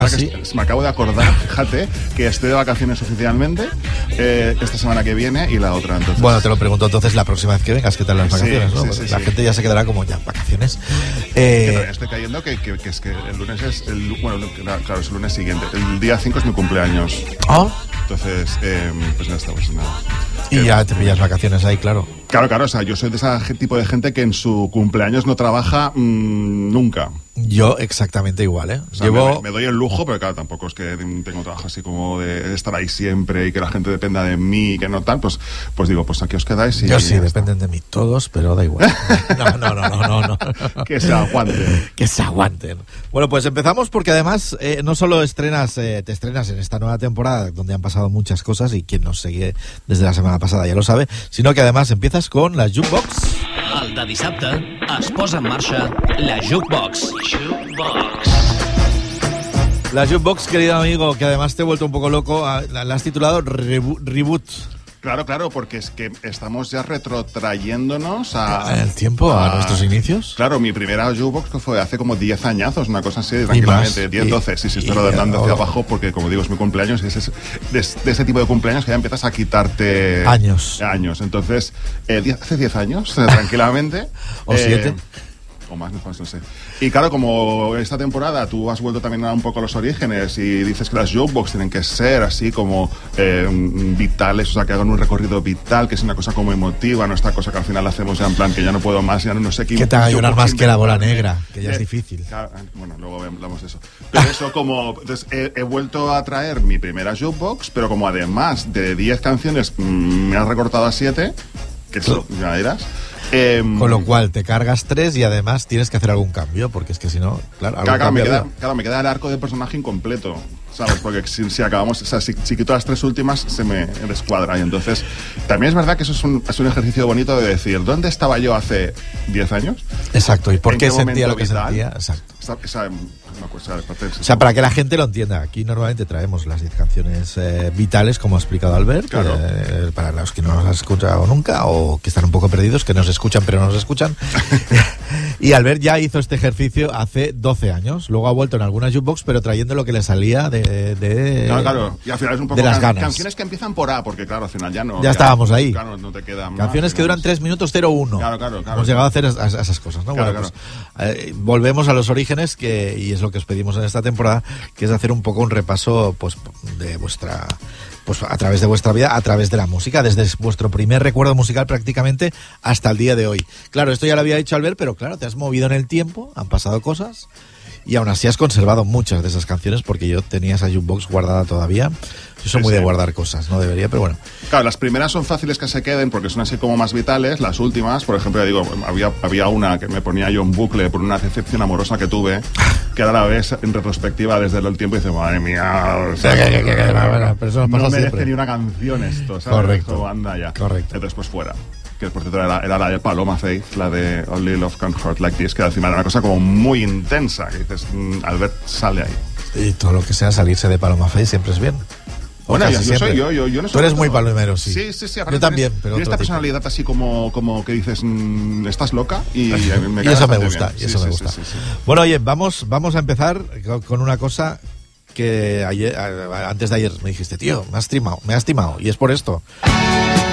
Sí. Me acabo de acordar, fíjate, que estoy de vacaciones oficialmente esta semana que viene y la otra. Entonces. Bueno, te lo pregunto entonces la próxima vez que vengas, ¿qué tal las vacaciones? Sí, ¿no? sí, la gente ya se quedará como ya, vacaciones. Que también estoy cayendo que es que el lunes es claro, es el lunes siguiente. El día 5 es mi cumpleaños. ¿Oh? Entonces, pues ya está, pues nada. Y ya te pillas vacaciones ahí, claro. Claro, o sea, yo soy de ese tipo de gente que en su cumpleaños no trabaja nunca. Yo exactamente igual, ¿eh? O sea, me doy el lujo, pero claro, tampoco es que tengo trabajo así como de estar ahí siempre y que la gente dependa de mí y que no tal, pues digo, pues aquí os quedáis y... Yo sí, dependen de mí todos, pero da igual. No. Que se aguanten. Que se aguanten. Bueno, pues empezamos porque además no solo te estrenas en esta nueva temporada donde han pasado muchas cosas y quien nos sigue desde la semana pasada ya lo sabe, sino que además empiezas con la Jukebox. El de dissabte es posa en marxa la Jukebox. La Jukebox, querido amigo, que además te he vuelto un poco loco, la has titulado Reboot. Claro, porque es que estamos ya retrotrayéndonos a... ¿El tiempo? ¿A nuestros inicios? Claro, mi primera jukebox que fue hace como 10 añazos, una cosa así, tranquilamente, 10, 12, sí, estoy rodando hacia abajo porque, como digo, es mi cumpleaños y es de ese tipo de cumpleaños que ya empiezas a quitarte... Años. Entonces, hace 10 años, tranquilamente... ¿O 7? O más, no sé. Y claro, como esta temporada tú has vuelto también a un poco a los orígenes y dices que las jukebox tienen que ser así como vitales, o sea, que hagan un recorrido vital, que es una cosa como emotiva, no esta cosa que al final hacemos ya en plan que ya no puedo más, ya no sé qué. Que te haga llorar más que la bola negra, que ya es difícil. Claro, bueno, luego hablamos de eso. Pero eso como... Entonces, he vuelto a traer mi primera jukebox, pero como además de 10 canciones me has recortado a 7, que eso ya eras... Con lo cual te cargas 3 y además tienes que hacer algún cambio, porque es que si no, claro, me queda el arco de personaje incompleto, ¿sabes? Porque si acabamos, o sea, si quito las 3 últimas se me descuadra. Y entonces, también es verdad que eso es un ejercicio bonito de decir, ¿dónde estaba yo hace 10 años? Exacto, ¿y por qué sentía lo que sentía? Exacto. O sea, para que la gente lo entienda, aquí normalmente traemos las 10 canciones vitales, como ha explicado Albert, claro. Para los que no nos han escuchado nunca o que están un poco perdidos, que nos escuchan pero no nos escuchan. Y Albert ya hizo este ejercicio hace 12 años, luego ha vuelto en alguna jukebox, pero trayendo lo que le salía Claro, y al final es un poco de las ganas. Canciones que empiezan por A, porque claro, al final ya no... Ya estábamos ahí. Claro, no te queda canciones más, que duran 3 minutos 01. Claro. Hemos llegado a hacer esas cosas, ¿no? Claro, bueno, pues volvemos a los orígenes, y es lo que os pedimos en esta temporada, que es hacer un poco un repaso pues de vuestra... Pues a través de vuestra vida, a través de la música, desde vuestro primer recuerdo musical prácticamente hasta el día de hoy. Claro, esto ya lo había dicho Albert, pero claro, te has movido en el tiempo, han pasado cosas y aún así has conservado muchas de esas canciones, porque yo tenía esa jukebox guardada todavía. Yo soy muy de guardar cosas, no debería, pero bueno. Claro, las primeras son fáciles que se queden porque son así como más vitales. Las últimas, por ejemplo, ya digo, había una que me ponía yo en bucle por una decepción amorosa que tuve, que ahora la ves en retrospectiva desde el tiempo y dices, madre mía, o sea, pero eso no merece siempre. ni una canción esto, ¿sabes? Correcto. Esto anda ya. Correcto. Entonces, pues fuera. Que por cierto era la de Paloma Faith, la de Only Love Can Hurt Like This, que al final era una cosa como muy intensa, que dices, Albert, sale ahí. Y todo lo que sea salirse de Paloma Faith siempre es bien. Bueno, yo soy yo no soy. Tú eres muy palomero, sí. Sí. Yo también, pero tienes esta personalidad así como que dices, estás loca y me y eso me gusta, y eso me gusta. Sí. Bueno, oye, vamos a empezar con una cosa que antes de ayer me dijiste, tío, me has timado, y es por esto.